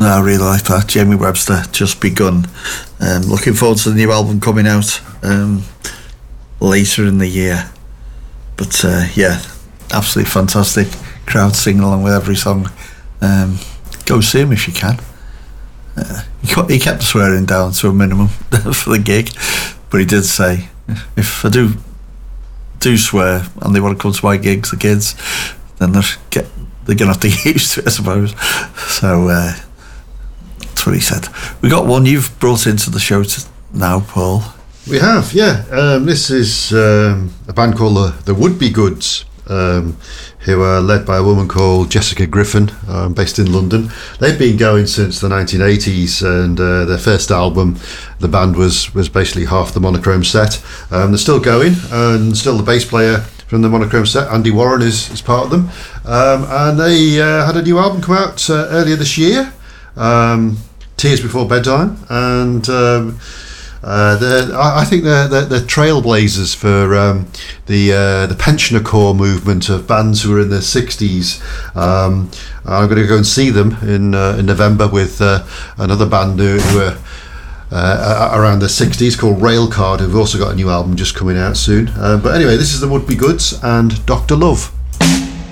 I really like that. Jamie Webster, Just Begun. Looking forward to the new album coming out later in the year. But yeah, absolutely fantastic. Crowd singing along with every song. Go see him if you can. He kept the swearing down to a minimum for the gig, but he did say, if I do swear and they want to come to my gigs, the kids, then they're going to have to get used to it, I suppose. So that's what he said. We got one you've brought into the show now, Paul. We have, yeah. This is a band called the Would Be Goods, who are led by a woman called Jessica Griffin, based in London. They've been going since the 1980s, and their first album, the band was basically half the Monochrome set. They're still going, and still the bass player from the Monochrome set, Andy Warren, is part of them. And they had a new album come out earlier this year, Tears Before Bedtime, and I think they're trailblazers for the pensioner core movement of bands who were in the 60s. I'm going to go and see them in November with another band who were around the 60s called Railcard, who've also got a new album just coming out soon. But anyway, this is the Would Be Goods and Dr. Love.